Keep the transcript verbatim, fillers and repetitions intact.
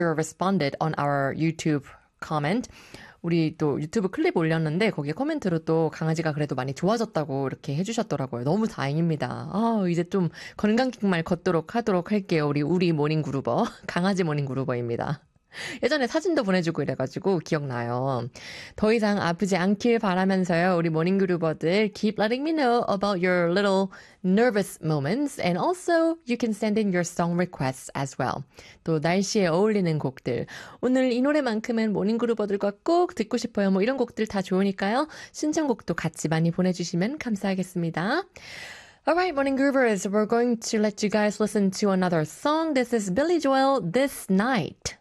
responded on our YouTube comment. 우리 또 유튜브 클립 올렸는데 거기에 코멘트로 또 강아지가 그래도 많이 좋아졌다고 이렇게 해주셨더라고요. 너무 다행입니다. 아, 이제 좀 건강기말 걷도록 하도록 할게요. 우리 우리 모닝 그루버 강아지 모닝 그루버입니다. 예전에 사진도 보내주고 이래가지고 기억나요. 더 이상 아프지 않길 바라면서요. 우리 모닝그루버들 keep letting me know about your little nervous moments and also you can send in your song requests as well. 또 날씨에 어울리는 곡들. 오늘 이 노래만큼은 모닝그루버들과 꼭 듣고 싶어요. 뭐 이런 곡들 다 좋으니까요. 신청곡도 같이 많이 보내주시면 감사하겠습니다. Alright, Morning Groovers, we're going to let you guys listen to another song. This is Billy Joel, This Night.